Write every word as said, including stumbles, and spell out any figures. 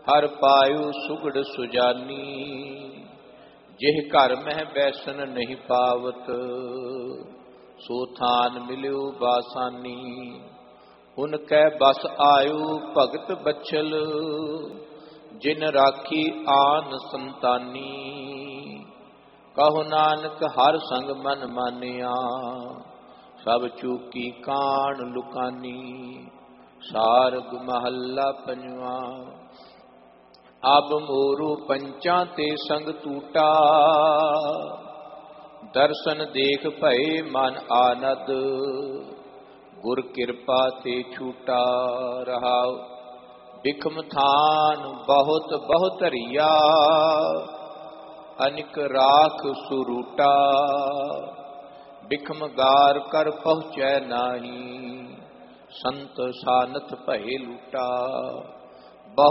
हर पायु सुगड़ सुजानी, जिह घर मह बैसन नहीं पावत, सो थान मिल्यो बासानी। उनकै बस आयु भगत बछल, जिन राखी आन संतानी। कहो नानक हर संग मन मानिया, सब चूकी कान लुकानी। सारग महला पंजवा। अब मोरू पंचा ते संग टूटा, दर्शन देख भय मन आनद। गुर कृपा ते छूटा रहाओ, बिखम थान बहुत बहुत रिया। अनिक राख सुरूटा, बिखम गार कर पहुँचै नाही। संत सानथ भय लूटा,